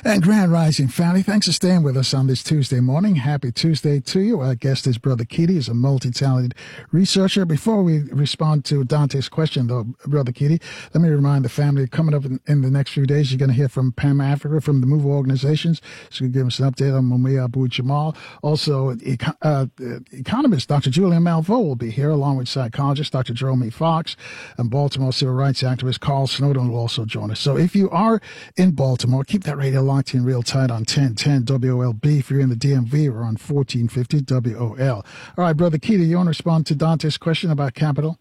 And Grand Rising family, thanks for staying with us on this Tuesday morning. Happy Tuesday to you. Our guest is Brother Keaty. He's a multi-talented researcher. Before we respond to Dante's question, though, Brother Keaty, let me remind the family, coming up in the next few days, you're going to hear from Pam Africa from the Move Organizations. She's going to give us an update on Mumia Abu Jamal. Also, economist Dr. Julian Malveaux will be here, along with psychologist Dr. Jerome Fox, and Baltimore civil rights activist Carl Snowden will also join us. So if you are in Baltimore, keep that radio locked in real tight on 1010 WOLB. If you're in the DMV, we're on 1450 WOL. All right, Brother Keaty, you want to respond to Dante's question about capital?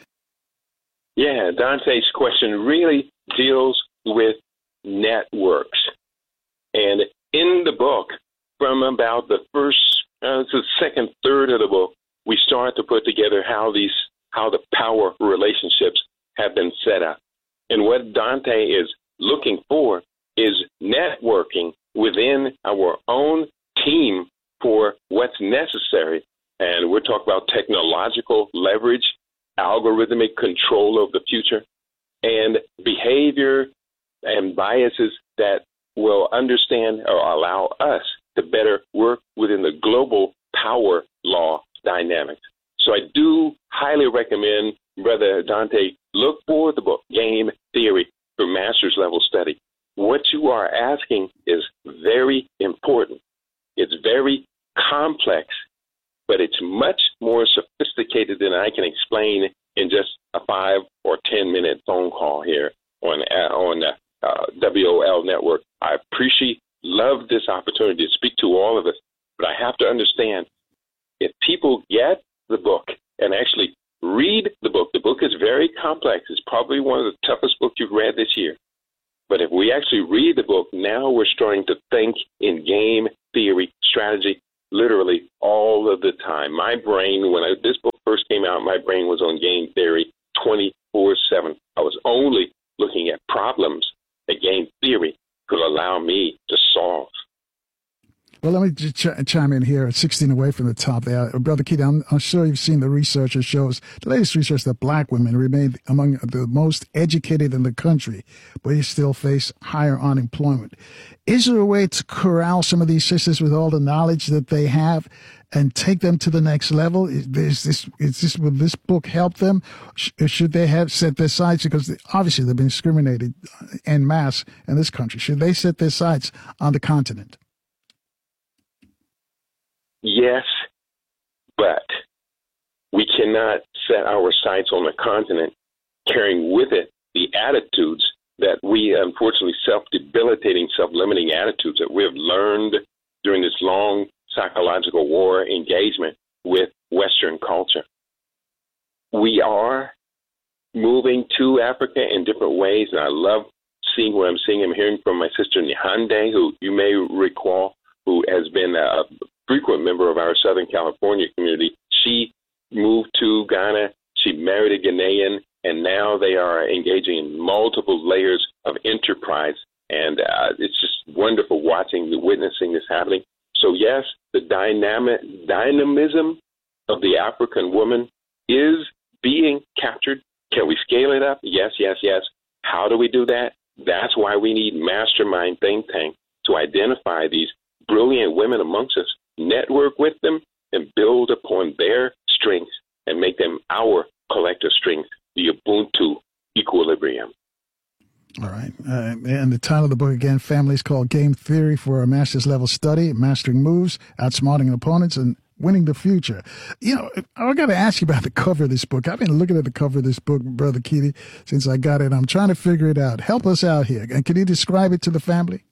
Yeah, Dante's question really deals with networks. And in the book, from about the second third of the book, we start to put together how the power relationships have been set up. And what Dante is looking for is networking within our own team for what's necessary. And we're talking about technological leverage, algorithmic control of the future, and behavior and biases that will understand or allow us to better work within the global power law dynamics. So I do highly recommend, Brother Dante, look for the book, Game Theory, for master's level study. What you are asking is very important. It's very complex, but it's much more sophisticated than I can explain in just a 5 or 10 minute phone call here on WOL Network. I love this opportunity to speak to all of us, but I have to understand, if people get the book and actually read the book is very complex. It's probably one of the toughest books you've read this year. But if we actually read the book, now we're starting to think in game theory, strategy, literally all of the time. My brain, when this book first came out, my brain was on game theory 24/7. I was only looking at problems that game theory could allow me to solve. Well, let me just chime in here at 16 away from the top there. Brother Keaty, I'm sure you've seen the research that shows, the latest research, that black women remain among the most educated in the country, but they still face higher unemployment. Is there a way to corral some of these sisters with all the knowledge that they have and take them to the next level? Will this book help them? Should they have set their sights, because obviously they've been discriminated en masse in this country, should they set their sights on the continent? Yes, but we cannot set our sights on the continent carrying with it the attitudes that we, unfortunately, self-debilitating, self-limiting attitudes that we have learned during this long psychological war engagement with Western culture. We are moving to Africa in different ways, and I love seeing what I'm seeing. I'm hearing from my sister Nyande, who you may recall, who has been a frequent member of our Southern California community. She moved to Ghana. She married a Ghanaian, and now they are engaging in multiple layers of enterprise. And it's just wonderful witnessing this happening. So yes, the dynamism of the African woman is being captured. Can we scale it up? Yes, yes, yes. How do we do that? That's why we need mastermind think tank to identify these brilliant women amongst us, network with them, and build upon their strengths and make them our collective strength, the Ubuntu equilibrium. All right. And the title of the book, again, family, is called Game Theory for a Master's Level Study, Mastering Moves, Outsmarting Opponents, and Winning the Future. You know, I got to ask you about the cover of this book. I've been looking at the cover of this book, Brother Keaty, since I got it. I'm trying to figure it out. Help us out here. And can you describe it to the family?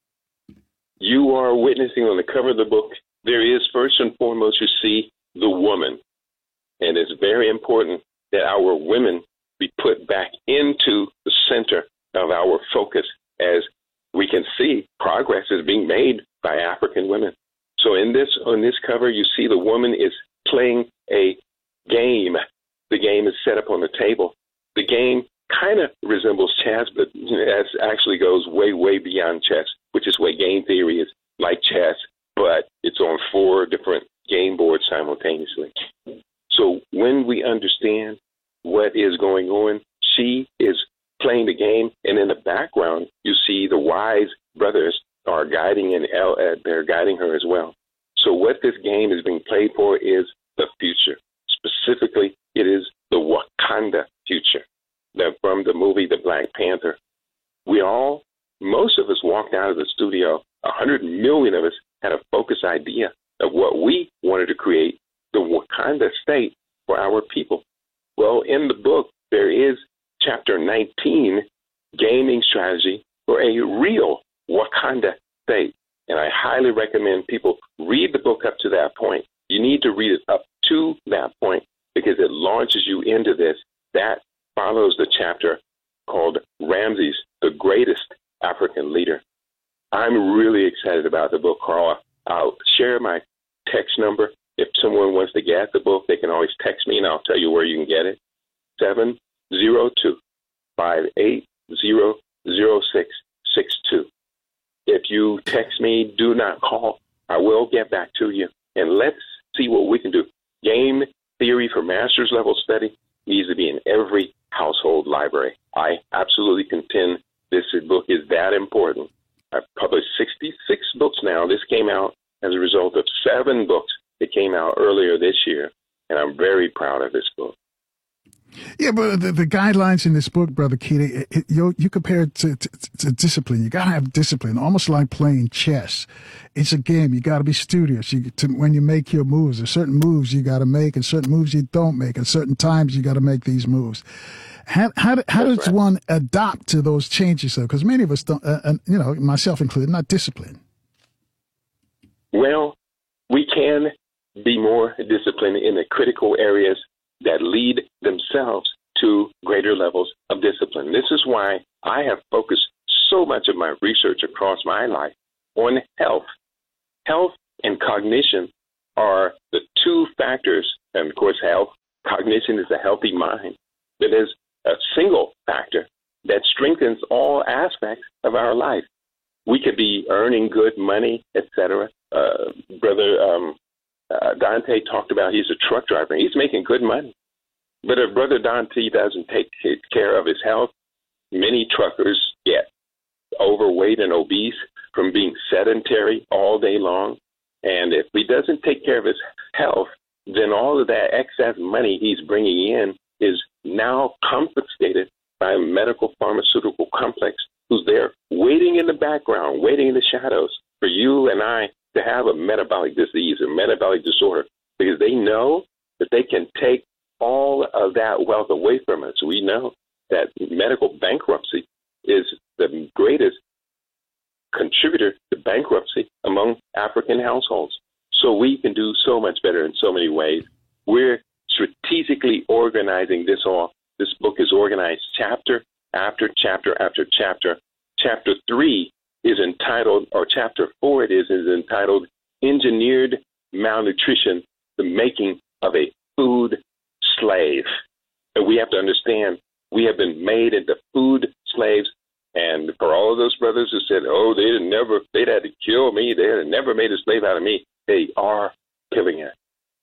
You are witnessing on the cover of the book, there is, first and foremost, you see the woman. And it's very important that our women be put back into the center of our focus, as we can see progress is being made by African women. So on this cover, you see the woman is playing a game. The game is set up on the table. The game kind of resembles chess, but it actually goes way, way beyond chess, which is what game theory is, like chess, but it's on 4 different game boards simultaneously. So when we understand what is going on, she is playing the game, and in the background, you see the wise brothers they're guiding her as well. So what this game is being played for is the future. Specifically, it is the Wakanda future. From the movie The Black Panther. Most of us walked out of the studio, 100 million of us had a focused idea of what we wanted to create, the Wakanda state for our people. Well, in the book, there is chapter 19, Gaming Strategy for a Real Wakanda State. And I highly recommend people read the book up to that point. You need to read it up to that point because it launches you into this. That follows the chapter called Ramses, the Greatest African Leader. I'm really excited about the book, Carl. I'll share my text number. If someone wants to get the book, they can always text me, and I'll tell you where you can get it. 702-580-0662. If you text me, do not call. I will get back to you, and let's see what we can do. Game theory for master's level study needs to be in every household library. I absolutely contend this book is that important. I've published 66 books now. This came out as a result of 7 books that came out earlier this year, and I'm very proud of this book. Yeah, but the guidelines in this book, Brother Keaty, you compare it to discipline. You got to have discipline, almost like playing chess. It's a game. You got to be studious. When you make your moves, there's certain moves you got to make and certain moves you don't make. And certain times you got to make these moves. How does one adapt to those changes, though? Because many of us don't, myself included, not disciplined. Well, we can be more disciplined in the critical areas that lead themselves to greater levels of discipline. This is why I have focused so much of my research across my life on health. Health and cognition are the 2 factors, and of course, cognition is a healthy mind. That is a single factor that strengthens all aspects of our life. We could be earning good money, etc. Brother Dante talked about he's a truck driver. He's making good money. But if Brother Dante doesn't take care of his health, many truckers get overweight and obese from being sedentary all day long. And if he doesn't take care of his health, then all of that excess money he's bringing in is now confiscated by a medical pharmaceutical complex who's there waiting in the background, waiting in the shadows for you and I to have a metabolic disease or metabolic disorder, because they know that they can take all of that wealth away from us. We know that medical bankruptcy is the greatest contributor to bankruptcy among African households. So we can do so much better in so many ways. We're strategically organizing this all. This book is organized chapter after chapter after chapter. Chapter 3 is entitled, or chapter 4 is entitled, Engineered Malnutrition, the Making of a Food Slave. And we have to understand we have been made into food slaves. And for all of those brothers who said, oh, they'd had to kill me, they had never made a slave out of me, they are killing it.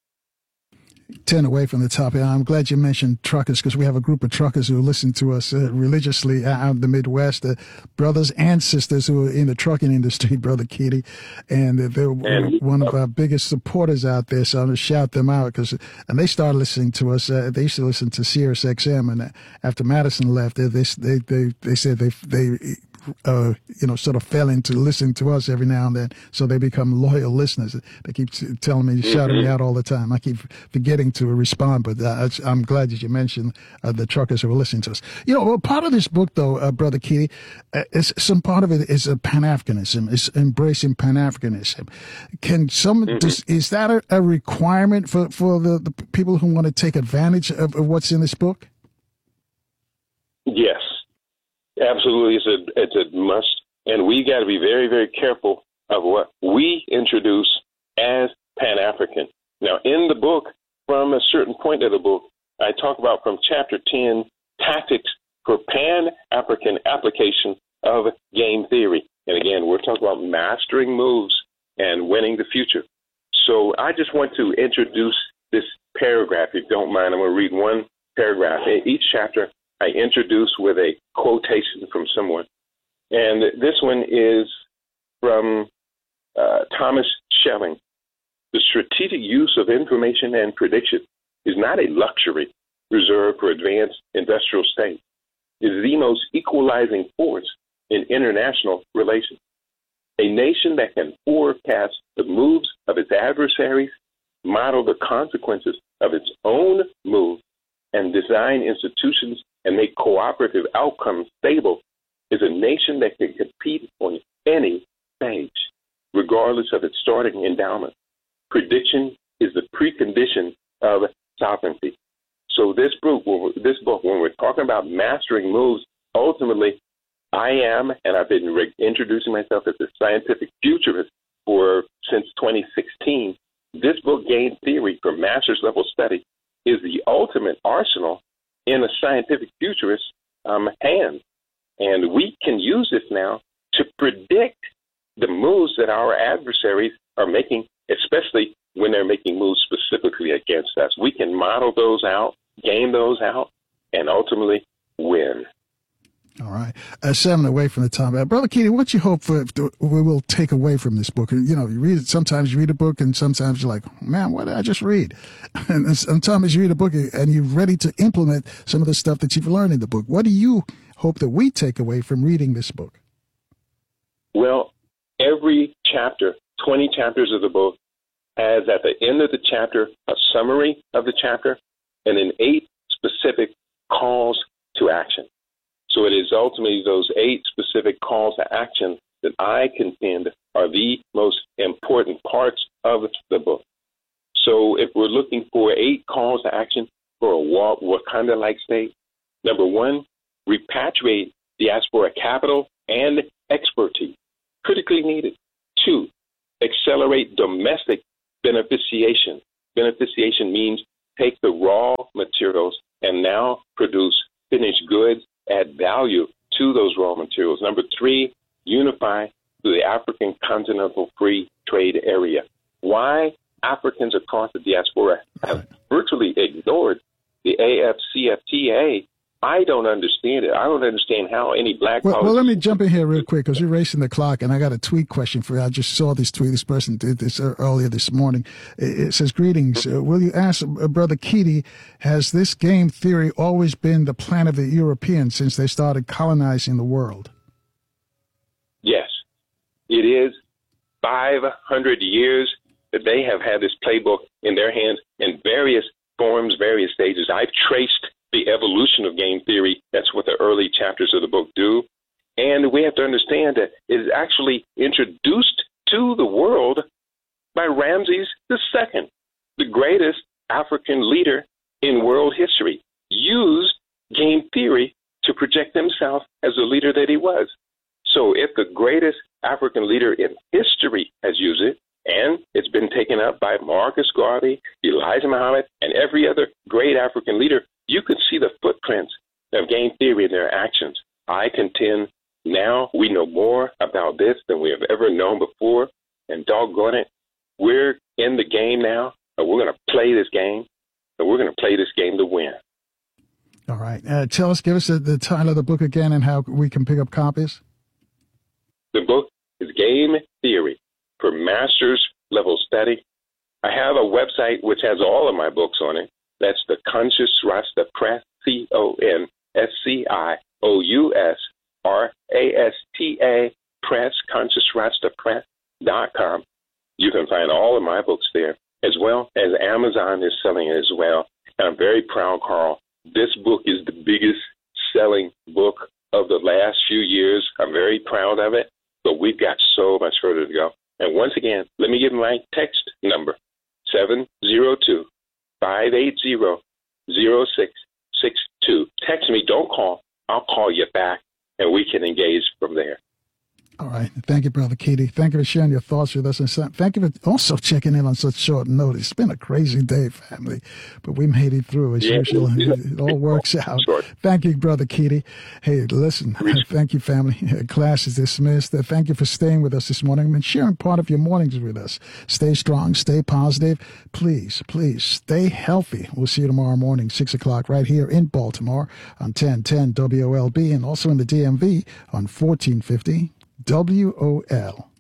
10 away from the topic. I'm glad you mentioned truckers, because we have a group of truckers who listen to us religiously out in the Midwest, brothers and sisters who are in the trucking industry, Brother Keaty, and they're one of our biggest supporters out there. So I'm going to shout them out and they started listening to us. They used to listen to Sirius XM, and after Madison left, they said they sort of fell into listening to us every now and then, so they become loyal listeners. They keep telling me, shouting me out all the time. I keep forgetting to respond, but I'm glad that you mentioned the truckers who are listening to us. Part of this book, though, Brother Keaty, some part of it is Pan-Africanism. It's embracing Pan-Africanism. Is that a requirement for the people who want to take advantage of what's in this book? Yes. Absolutely, it's a must, and we got to be very, very careful of what we introduce as Pan-African. Now, in the book, from a certain point of the book, I talk about from chapter 10, tactics for Pan-African application of game theory. And again, we're talking about mastering moves and winning the future. So I just want to introduce this paragraph, if you don't mind. I'm going to read one paragraph. In each chapter, I introduce with a quotation from someone. And this one is from Thomas Schelling, the strategic use of information and prediction is not a luxury reserved for advanced industrial states. It is the most equalizing force in international relations. A nation that can forecast the moves of its adversaries, model the consequences of its own moves, and design institutions and make cooperative outcomes stable is a nation that can compete on any stage, regardless of its starting endowment. Prediction is the precondition of sovereignty. So this book, when we're talking about mastering moves, ultimately, I am, and I've been introducing myself as a scientific futurist since 2016. This book, Game Theory for Master's Level Study, is the ultimate arsenal in a scientific futurist's hands. And we can use this now to predict the moves that our adversaries are making, especially when they're making moves specifically against us. We can model those out, game those out, and ultimately win. All right. 7 away from the time. Brother Keaty, what you hope we will take away from this book? You know, you read it, sometimes you read a book and sometimes you're like, man, what did I just read? And sometimes you read a book and you're ready to implement some of the stuff that you've learned in the book. What do you hope that we take away from reading this book? Well, every chapter, 20 chapters of the book, has at the end of the chapter a summary of the chapter and then 8 specific calls to action. So it is ultimately those 8 specific calls to action that I contend are the most important parts of the book. So if we're looking for 8 calls to action for a Wakanda-like state, number 1, repatriate diaspora capital and expertise, critically needed. 2, accelerate domestic beneficiation. Beneficiation means take the raw materials and now produce finished goods, add value to those raw materials. Number 3, unify the African Continental Free Trade Area. Why Africans across the diaspora have virtually ignored the AFCFTA, I don't understand it. I don't understand how any black... Well, let me jump in here real quick because you're racing the clock, and I got a tweet question for you. I just saw this tweet. This person did this earlier this morning. It says, greetings. Will you ask Brother Keaty, has this game theory always been the plan of the Europeans since they started colonizing the world? Yes. It is 500 years that they have had this playbook in their hands in various forms, various stages. I've traced the evolution of game theory. That's what the early chapters of the book do. And we have to understand that it is actually introduced to the world by Ramses II, the greatest African leader in world history, used game theory to project himself as the leader that he was. So if the greatest African leader in history has used it, and it's been taken up by Marcus Garvey, Elijah Muhammad, and every other great African leader, you could see the footprints of game theory in their actions. I contend now we know more about this than we have ever known before, and doggone it, we're in the game now, and we're going to play this game, and we're going to play this game to win. All right. Give us the title of the book again and how we can pick up copies. The book is Game Theory for Master's Level Study. I have a website which has all of my books on it. That's the Conscious Rasta Press, CONSCIOUSRASTA Press, ConsciousRastaPress.com. You can find all of my books there, as well as Amazon is selling it as well. And I'm very proud, Carl. This book is the biggest selling book of the last few years. I'm very proud of it, but we've got so much further to go. And once again, let me give my text number, 702-580-0662. Text me, don't call. I'll call you back, and we can engage from there. All right. Thank you, Brother Keaty. Thank you for sharing your thoughts with us. And thank you for also checking in on such short notice. It's been a crazy day, family, but we made it through as usual. It all works out. Sure. Thank you, Brother Keaty. Hey, listen, thank you, family. Class is dismissed. Thank you for staying with us this morning and sharing part of your mornings with us. Stay strong. Stay positive. Please, please stay healthy. We'll see you tomorrow morning, 6 o'clock, right here in Baltimore on 1010 WOLB and also in the DMV on 1450 WOL.